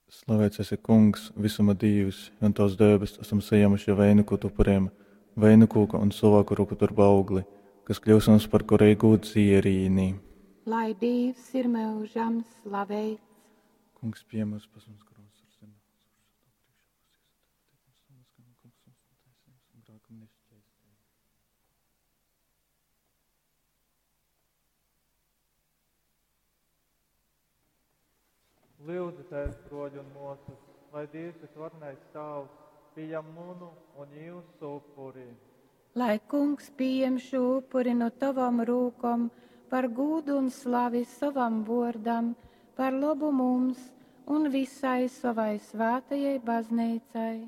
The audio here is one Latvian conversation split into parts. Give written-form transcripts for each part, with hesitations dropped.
Slavēts esi Kungs, visuma Dievs, un tavs debes esam saņēmuši vainagu upuriem, vainagūka un cilvēku roku turba augli, kas kļūs mums par korīgu dzierīnī. Lai Dievs ir mūžam slavēts. Kungs pie mums pasums grūs ar zemi. Lūdzu, Tēvs, broļi un mūsus, lai Dievs ir varnais tavs, pieņem munu un jūsu upuri. Lai Kungs pieņem šo upuri no tavam rūkom, par gūdu un slavi savam vārdam, par labu mums un visai savai svētajai baznīcai.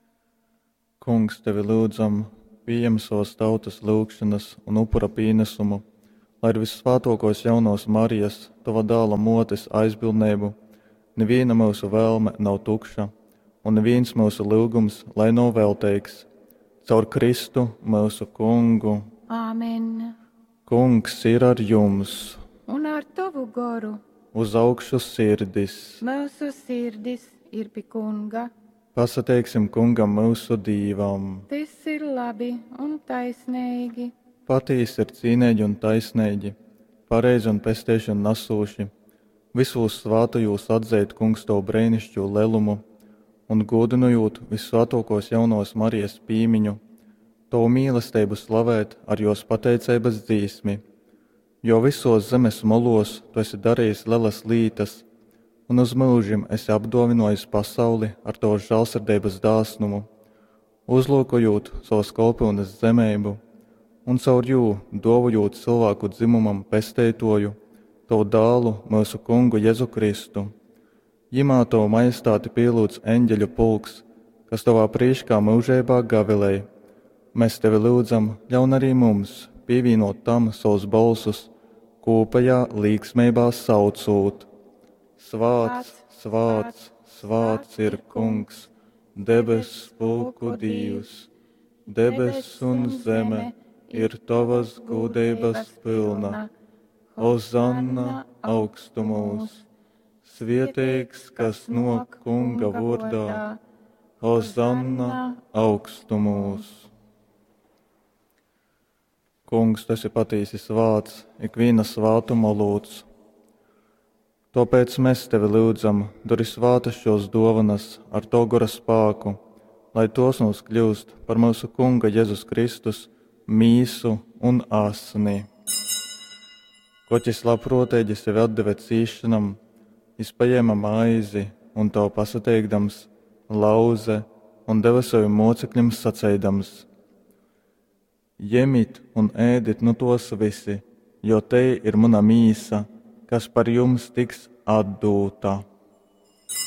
Kungs, tevi lūdzam, pieņem savas tautas lūgšanas un upura pienesumu, lai ir visvētākos jaunos Marijas, tava dēla motes aizbildnību, neviena mūsu vēlme nav tukša, un neviens mūsu lūgums, lai nav velteigs. Caur Kristu mūsu Kungu. Āmen. Kungs ir ar jums. Un ar tavu garu. Uz augšu sirdis. Mūsu sirdis ir pie Kunga. Pasateiksim Kungam mūsu Dīvam. Tas ir labi un taisnīgi. Patiesi ir cīnēģi un taisnēģi, pareizi un pestēšana nasūši. Visos svātajos atzēt Kungs tavu brēnišķo lelumu un godinojot visvētākos jaunos Marijas pīmiņu, tavu mīlestību slavēt ar jos pateicības dzīsmi, jo visos zemes molos tu esi darījis lielas lītas, un uz mūžiem esi apdovinojis pasauli ar tavu žēlsirdības dāsnumu, uzlūkojot savas kalpūnes zemību, un caur jū dovojot cilvēku dzimumam pestētoju, tavu dālu mūsu Kungu Jēzu Kristu. Jimā tavu majestāti pielūdz eņģeļu pulks, kas tavā priekšā mūžībā gavilēja. Mēs tevi lūdzam, ļaun arī mums pievienot tam savus balsus, kopējā līgsmībā saucot. Svāts, svāts, svāts ir Kungs, debes spulku Dievs, debes un zeme ir tavas godības pilna. Ozanna augstumos, svētīgs, kas nāk Kunga vārdā, Ozanna augstumos. Kungs, tas ir patiesas vārds, ikviena svātuma lūdz. Tāpēc mēs tevi lūdzam, dori svātas šos dāvanas ar to gara spēku, lai tos mums kļūst par mūsu Kunga Jēzus Kristus mīsu un asni. Koķis labprotēģi sevi atdeva cīšanam, izpaņēma maizi un to pasateikdams, lauze un deva saviem mocekļiem saceidams: Ņemiet un ēdiet no tos visi, jo te ir mana mīsa, kas par jums tiks atdūta.